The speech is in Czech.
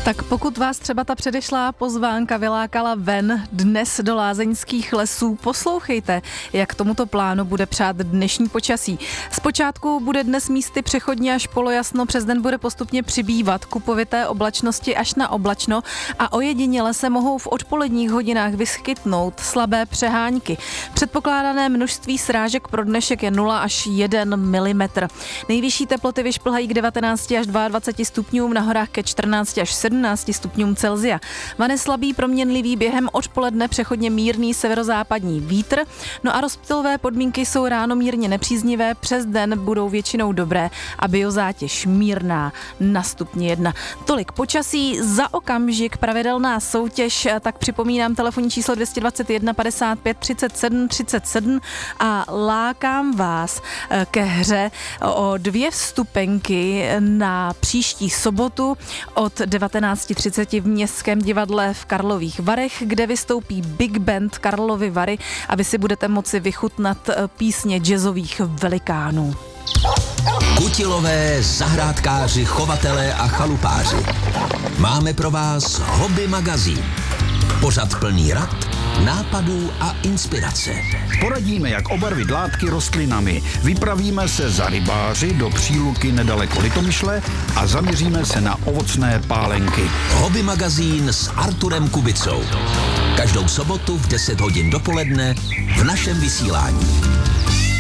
Tak pokud vás třeba ta předešlá pozvánka vylákala ven dnes do lázeňských lesů, poslouchejte, jak tomuto plánu bude přát dnešní počasí. Zpočátku bude dnes místy přechodně až polojasno, přes den bude postupně přibývat kupovité oblačnosti až na oblačno a ojediněle se mohou v odpoledních hodinách vyskytnout slabé přehánky. Předpokládané množství srážek pro dnešek je 0 až 1 mm. Nejvyšší teploty vyšplhají k 19 až 22 stupňům, na horách ke 14 až 17 stupňům Celsia. Vane slabý proměnlivý, během odpoledne přechodně mírný severozápadní vítr. No a rozptylové podmínky jsou ráno mírně nepříznivé, přes den budou většinou dobré a biozátěž mírná na stupni 1. Tolik počasí, za okamžik pravidelná soutěž, tak připomínám telefonní číslo 221 55 37 37 a lákám vás ke hře o 2 vstupenky na příští sobotu od 19:30 v Městském divadle v Karlových Varech, kde vystoupí Big Band Karlovy Vary a vy si budete moci vychutnat písně jazzových velikánů. Kutilové, zahrádkáři, chovatelé a chalupáři. Máme pro vás Hobby magazín. Pořad plný rad, nápadů a inspirace. Poradíme, jak obarvit látky rostlinami. Vypravíme se za rybáři do Příluky nedaleko Litomyšle a zaměříme se na ovocné pálenky. Hobby magazín s Arturem Kubicou. Každou sobotu v 10 hodin dopoledne v našem vysílání.